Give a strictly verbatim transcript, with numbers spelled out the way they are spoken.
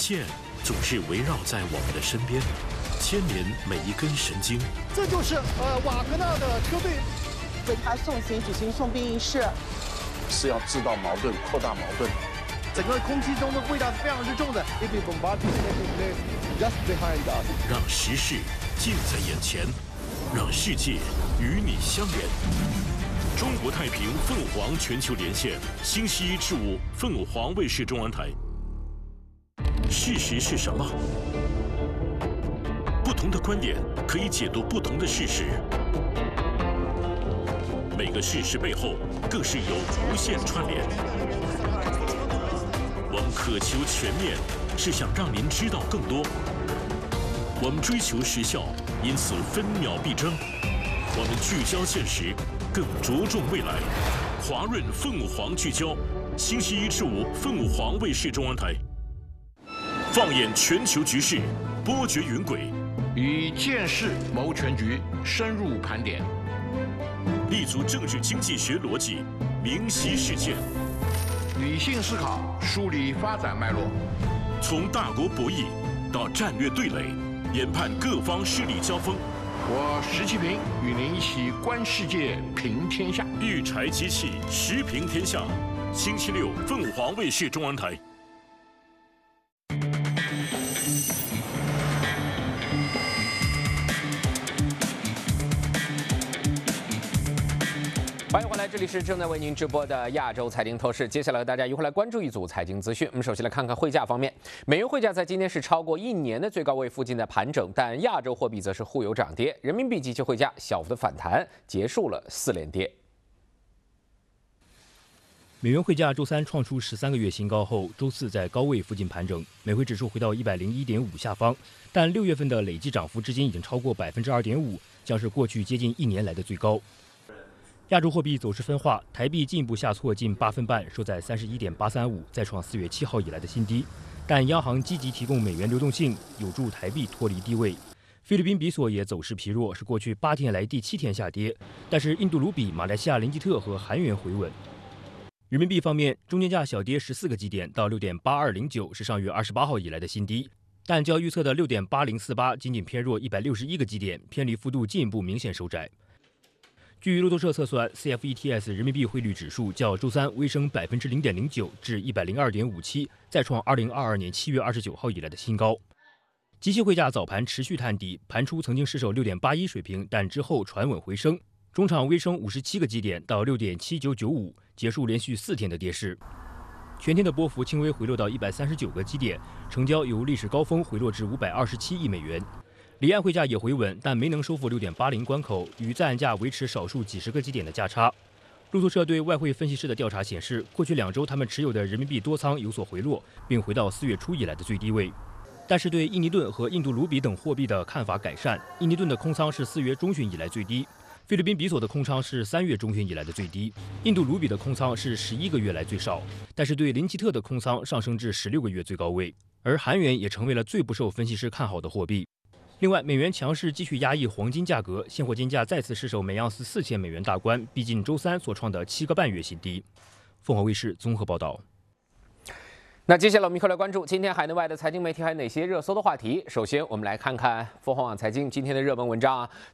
线总是围绕在我们的身边，牵连每一根神经。 这就是呃瓦格纳的车队为他送行举行送殡仪式， 是要制造矛盾、扩大矛盾。 整个空气中的味道是非常之重的。 让时事近在眼前，让世界与你相连。中国太平凤凰全球连线，星期一至五凤凰卫视中央台。事实是什么？不同的观点可以解读不同的事实，每个事实背后更是有无限串联。我们渴求全面，是想让您知道更多。我们追求时效，因此分秒必争。我们聚焦现实，更着重未来。华润凤凰聚焦，星期一至五凤凰卫视中央台。放眼全球局势，波谲云轨， 以见识谋全局，深入盘点， 立足政治经济学逻辑，明晰事件， 理性思考，梳理发展脉络， 从大国博弈到战略对垒，研判各方势力交锋。 我石其平与您一起观世界，评天下。 育才机器，时评天下。星期六，凤凰卫视中央台。 欢迎回来，这里是正在为您直播的亚洲财经透视。接下来和大家一块来关注一组财经资讯。我们首先来看看汇价方面，美元汇价在今天是超过一年的最高位附近的盘整，但亚洲货币则是互有涨跌。人民币即期汇价小幅的反弹，结束了四连跌。 美元汇价周三创出十三个月新高后，周四在高位附近盘整，美汇指数回到一百零一点五下方，但六月份的累计涨幅至今已经超过百分之二点五，将是过去接近一年来的最高。亚洲货币走势分化，台币进一步下挫近八分半，收在三十一点八三五，再创四月七号以来的新低。但央行积极提供美元流动性，有助台币脱离低位。菲律宾比索也走势疲弱，是过去八天来第七天下跌。但是印度卢比、马来西亚林吉特和韩元回稳。人民币方面，中间价小跌十四个基点到六点八二零九，是上月二十八号以来的新低。但较预测的六点八零四八仅仅偏弱一百六十一个基点，偏离幅度进一步明显收窄。据路透社测算 ，C F E T S 人民币汇率指数较周三微升百分之零点零九至一百零二点五七，再创二零二二年七月二十九号以来的新高。即期汇价早盘持续探底，盘初曾经失守六点八一水平，但之后传稳回升，中场微升五十七个基点到六点七九九五，结束连续四天的跌势。全天的波幅轻微回落到一百三十九个基点，成交由历史高峰回落至五百二十七亿美元。离岸汇价也回稳，但没能收复六点八零关口，与在岸价维持少数几十个基点的价差。路透社对外汇分析师的调查显示，过去两周他们持有的人民币多仓有所回落，并回到四月初以来的最低位。但是对印尼盾和印度卢比等货币的看法改善，印尼盾的空仓是四月中旬以来最低，菲律宾比索的空仓是三月中旬以来的最低，印度卢比的空仓是十一个月来最少，但是对林奇特的空仓上升至十六个月最高位，而韩元也成为了最不受分析师看好的货币。另外，美元强势继续压抑黄金价格，现货金价再次失守每盎司四千美元大关，逼近周三所创的七个半月新低。凤凰卫视综合报道。 那接下来我们一块来关注今天海内外的财经媒体还有哪些热搜的话题。首先，我们来看看凤凰网财经今天的热门文章啊。